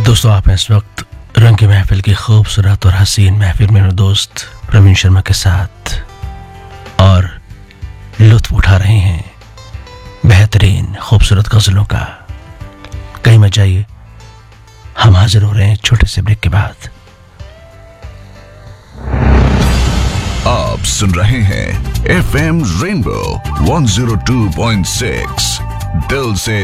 दोस्तों, आप इस वक्त रंग की महफिल की खूबसूरत और हसीन महफिल में मेरे दोस्त प्रवीण शर्मा के साथ और लुत्फ उठा रहे हैं बेहतरीन खूबसूरत गजलों का। कहीं मत जाइए, हम हाजिर हो रहे हैं छोटे से ब्रेक के बाद। आप सुन रहे हैं FM रेनबो 102.6 दिल से